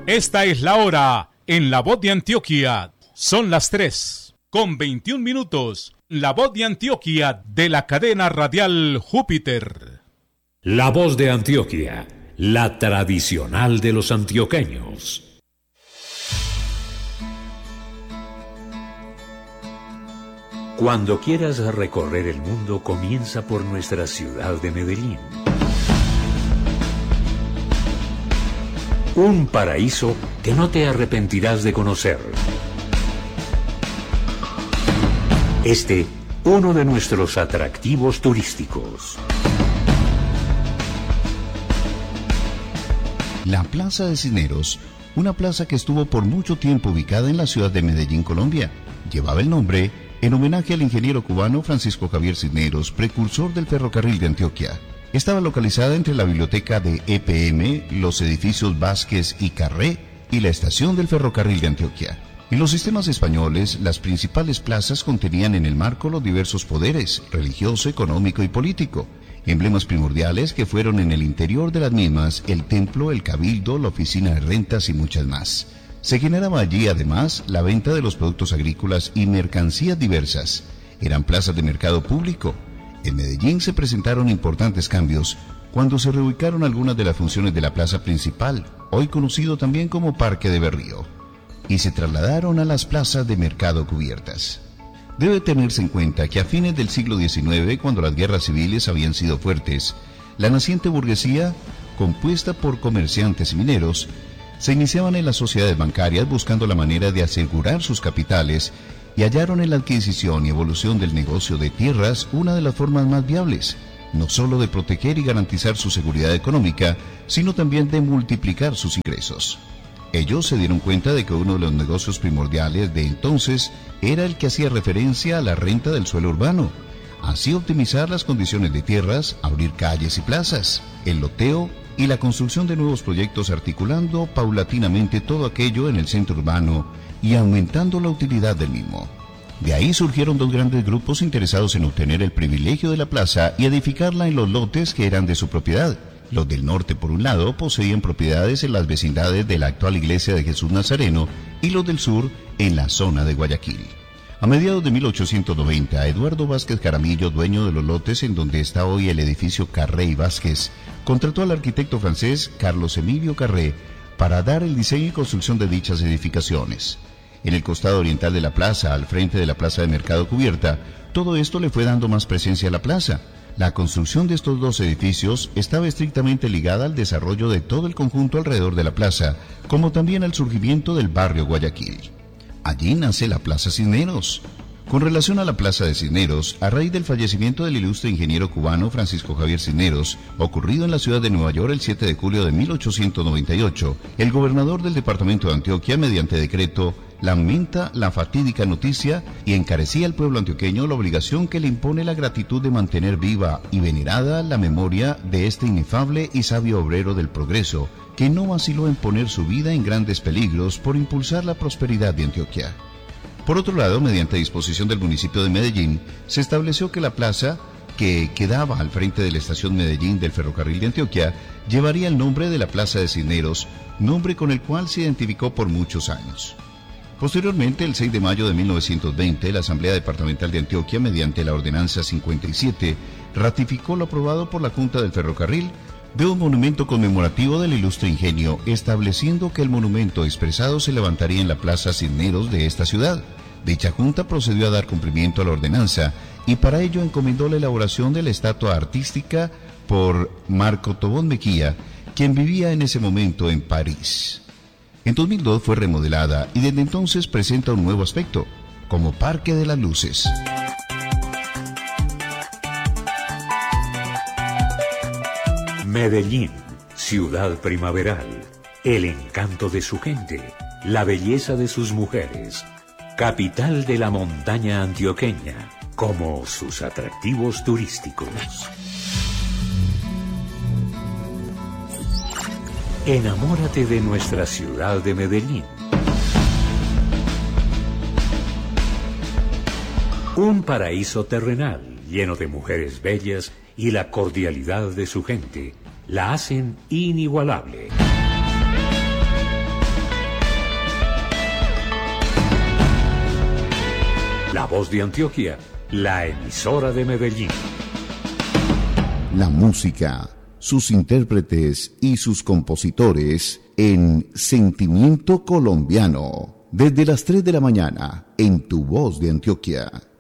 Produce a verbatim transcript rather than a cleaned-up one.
Esta es la hora en La Voz de Antioquia. Son las tres con veintiún minutos. La Voz de Antioquia de la cadena radial Júpiter. La Voz de Antioquia, la tradicional de los antioqueños. Cuando quieras recorrer el mundo, comienza por nuestra ciudad de Medellín. Un paraíso que no te arrepentirás de conocer. Este, uno de nuestros atractivos turísticos. La Plaza de Cisneros, una plaza que estuvo por mucho tiempo ubicada en la ciudad de Medellín, Colombia, llevaba el nombre en homenaje al ingeniero cubano Francisco Javier Cisneros, precursor del ferrocarril de Antioquia. Estaba localizada entre la biblioteca de E P M, los edificios Vázquez y Carré y la estación del ferrocarril de Antioquia. En los sistemas españoles, las principales plazas contenían en el marco los diversos poderes, religioso, económico y político, emblemas primordiales que fueron en el interior de las mismas el templo, el cabildo, la oficina de rentas y muchas más. Se generaba allí además la venta de los productos agrícolas y mercancías diversas. Eran plazas de mercado público. En Medellín se presentaron importantes cambios cuando se reubicaron algunas de las funciones de la plaza principal, hoy conocido también como Parque de Berrío, y se trasladaron a las plazas de mercado cubiertas. Debe tenerse en cuenta que a fines del siglo diecinueve, cuando las guerras civiles habían sido fuertes, la naciente burguesía, compuesta por comerciantes y mineros, se iniciaban en las sociedades bancarias buscando la manera de asegurar sus capitales y hallaron en la adquisición y evolución del negocio de tierras una de las formas más viables, no solo de proteger y garantizar su seguridad económica, sino también de multiplicar sus ingresos. Ellos se dieron cuenta de que uno de los negocios primordiales de entonces era el que hacía referencia a la renta del suelo urbano, así optimizar las condiciones de tierras, abrir calles y plazas, el loteo y la construcción de nuevos proyectos, articulando paulatinamente todo aquello en el centro urbano y aumentando la utilidad del mismo. De ahí surgieron dos grandes grupos interesados en obtener el privilegio de la plaza y edificarla en los lotes que eran de su propiedad. Los del norte, por un lado, poseían propiedades en las vecindades de la actual iglesia de Jesús Nazareno y los del sur en la zona de Guayaquil. A mediados de mil ochocientos noventa, Eduardo Vázquez Jaramillo, dueño de los lotes en donde está hoy el edificio Carré y Vázquez, contrató al arquitecto francés Carlos Emilio Carré para dar el diseño y construcción de dichas edificaciones. En el costado oriental de la plaza, al frente de la plaza de mercado cubierta, todo esto le fue dando más presencia a la plaza. La construcción de estos dos edificios estaba estrictamente ligada al desarrollo de todo el conjunto alrededor de la plaza, como también al surgimiento del barrio Guayaquil. Allí nace la Plaza Cisneros. Con relación a la Plaza de Cisneros, a raíz del fallecimiento del ilustre ingeniero cubano Francisco Javier Cisneros, ocurrido en la ciudad de Nueva York el siete de julio de mil ochocientos noventa y ocho, el gobernador del departamento de Antioquia, mediante decreto, lamenta la fatídica noticia y encarecía al pueblo antioqueño la obligación que le impone la gratitud de mantener viva y venerada la memoria de este inefable y sabio obrero del progreso, que no vaciló en poner su vida en grandes peligros por impulsar la prosperidad de Antioquia. Por otro lado, mediante disposición del municipio de Medellín, se estableció que la plaza, que quedaba al frente de la estación Medellín del ferrocarril de Antioquia, llevaría el nombre de la Plaza de Cisneros, nombre con el cual se identificó por muchos años. Posteriormente, el seis de mayo de mil novecientos veinte, la Asamblea Departamental de Antioquia, mediante la Ordenanza cincuenta y siete, ratificó lo aprobado por la Junta del Ferrocarril de un monumento conmemorativo del ilustre ingenio, estableciendo que el monumento expresado se levantaría en la Plaza Cisneros de esta ciudad. Dicha junta procedió a dar cumplimiento a la ordenanza y para ello encomendó la elaboración de la estatua artística por Marco Tobón Mejía, quien vivía en ese momento en París. En dos mil dos fue remodelada y desde entonces presenta un nuevo aspecto, como Parque de las Luces. Medellín, ciudad primaveral, el encanto de su gente, la belleza de sus mujeres, capital de la montaña antioqueña, como sus atractivos turísticos. Enamórate de nuestra ciudad de Medellín. Un paraíso terrenal lleno de mujeres bellas y la cordialidad de su gente la hacen inigualable. La Voz de Antioquia, la emisora de Medellín. La música, sus intérpretes y sus compositores en Sentimiento Colombiano, desde las tres de la mañana en Tu Voz de Antioquia.